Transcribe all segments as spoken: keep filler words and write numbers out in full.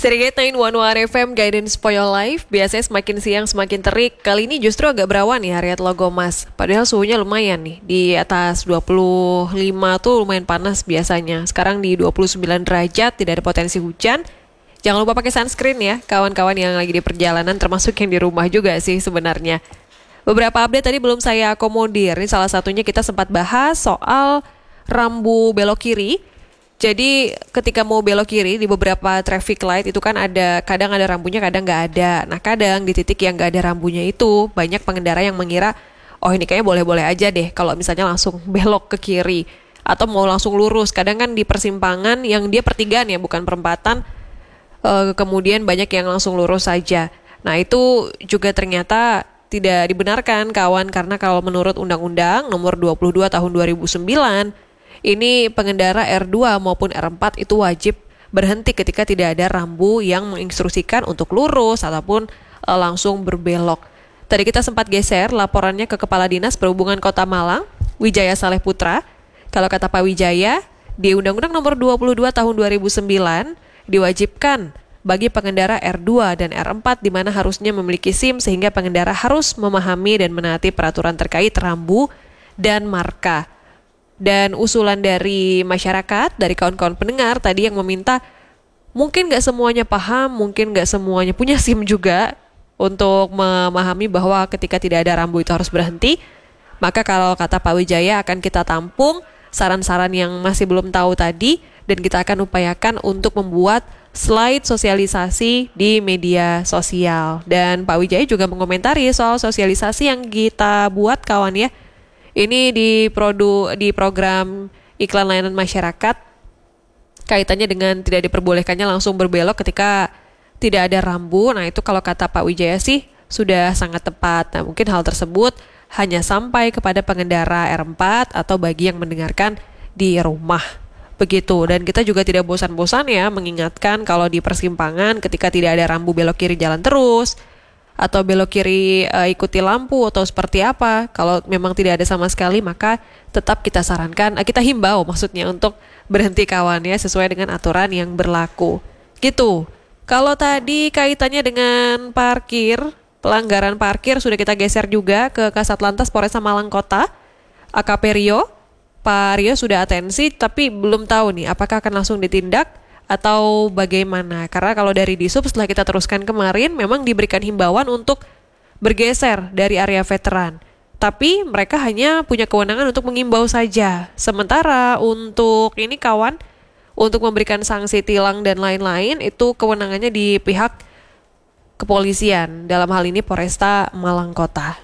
Serigate sembilan satu satu F M Guidance for Your Life. Biasanya semakin siang semakin terik. Kali ini justru agak berawan nih Harriet Logomas. Padahal suhunya lumayan nih. Di atas dua puluh lima tuh lumayan panas biasanya. Sekarang di dua puluh sembilan derajat, tidak ada potensi hujan. Jangan lupa pakai sunscreen ya, kawan-kawan yang lagi di perjalanan, termasuk yang di rumah juga sih sebenarnya. Beberapa update tadi belum saya akomodir. Ini salah satunya kita sempat bahas soal rambu belok kiri. Jadi ketika mau belok kiri di beberapa traffic light itu kan ada, kadang ada rambunya, kadang nggak ada. Nah kadang di titik yang nggak ada rambunya itu banyak pengendara yang mengira, oh ini kayaknya boleh-boleh aja deh kalau misalnya langsung belok ke kiri atau mau langsung lurus. Kadang kan di persimpangan yang dia pertigaan ya, bukan perempatan, eh, kemudian banyak yang langsung lurus saja. Nah itu juga ternyata tidak dibenarkan kawan, karena kalau menurut Undang-Undang nomor dua puluh dua tahun dua ribu sembilan, ini pengendara R dua maupun R empat itu wajib berhenti ketika tidak ada rambu yang menginstruksikan untuk lurus ataupun e, langsung berbelok. Tadi kita sempat geser laporannya ke Kepala Dinas Perhubungan Kota Malang, Wijaya Saleh Putra. Kalau kata Pak Wijaya, di Undang-Undang nomor dua puluh dua tahun dua ribu sembilan diwajibkan bagi pengendara R dua dan R empat di mana harusnya memiliki SIM, sehingga pengendara harus memahami dan menaati peraturan terkait rambu dan marka. Dan usulan dari masyarakat, dari kawan-kawan pendengar tadi yang meminta, mungkin gak semuanya paham, mungkin gak semuanya punya SIM juga untuk memahami bahwa ketika tidak ada rambu itu harus berhenti. Maka kalau kata Pak Wijaya akan kita tampung saran-saran yang masih belum tahu tadi, dan kita akan upayakan untuk membuat slide sosialisasi di media sosial. Dan Pak Wijaya juga mengomentari soal sosialisasi yang kita buat kawan ya. Ini di produk di program iklan layanan masyarakat, kaitannya dengan tidak diperbolehkannya langsung berbelok ketika tidak ada rambu. Nah itu kalau kata Pak Wijaya sih sudah sangat tepat. Nah mungkin hal tersebut hanya sampai kepada pengendara R empat atau bagi yang mendengarkan di rumah. Begitu. Dan kita juga tidak bosan-bosan ya mengingatkan kalau di persimpangan ketika tidak ada rambu belok kiri jalan terus, atau belok kiri uh, ikuti lampu atau seperti apa. Kalau memang tidak ada sama sekali, maka tetap kita sarankan, uh, kita himbau maksudnya untuk berhenti kawan ya, sesuai dengan aturan yang berlaku. Gitu. Kalau tadi kaitannya dengan parkir, pelanggaran parkir sudah kita geser juga ke Kasatlantas Polresta Malang Kota, A K P Rio. Pak Rio sudah atensi, tapi belum tahu nih apakah akan langsung ditindak atau bagaimana. Karena kalau dari Disub setelah kita teruskan kemarin memang diberikan himbauan untuk bergeser dari area veteran. Tapi mereka hanya punya kewenangan untuk mengimbau saja. Sementara untuk ini kawan, untuk memberikan sanksi tilang dan lain-lain itu kewenangannya di pihak kepolisian. Dalam hal ini Polresta Malang Kota.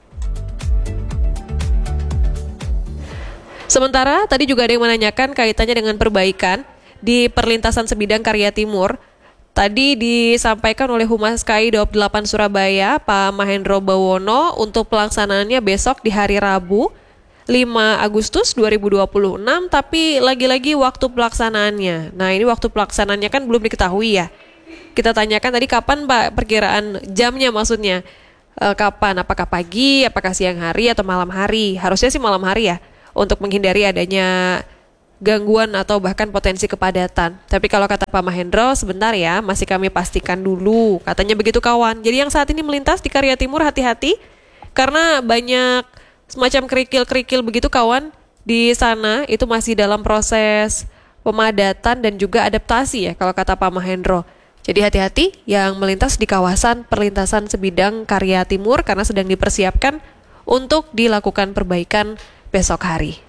Sementara tadi juga ada yang menanyakan kaitannya dengan perbaikan di perlintasan sebidang Karya Timur. Tadi disampaikan oleh Humas K I Daob delapan Surabaya, Pak Mahendro Bawono, untuk pelaksanaannya besok di hari Rabu lima Agustus dua ribu dua puluh enam, tapi lagi-lagi waktu pelaksanaannya. Nah ini waktu pelaksanaannya kan belum diketahui ya. Kita tanyakan tadi kapan Pak perkiraan jamnya, maksudnya e, kapan, apakah pagi, apakah siang hari atau malam hari. Harusnya sih malam hari ya, untuk menghindari adanya gangguan atau bahkan potensi kepadatan. Tapi kalau kata Pak Mahendro, sebentar ya, masih kami pastikan dulu. Katanya begitu kawan. Jadi yang saat ini melintas di Karya Timur hati-hati, karena banyak semacam kerikil-kerikil begitu kawan di sana. Itu masih dalam proses pemadatan dan juga adaptasi ya kalau kata Pak Mahendro. Jadi hati-hati yang melintas di kawasan perlintasan sebidang Karya Timur, karena sedang dipersiapkan untuk dilakukan perbaikan besok hari.